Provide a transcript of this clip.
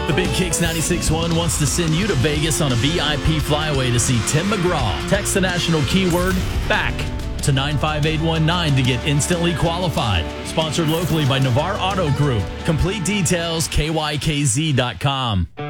The Big Kicks 96.1 wants to send you to Vegas on a VIP flyaway to see Tim McGraw. Text the national keyword BACK to 95819 to get instantly qualified. Sponsored locally by Navarre Auto Group. Complete details, kykz.com.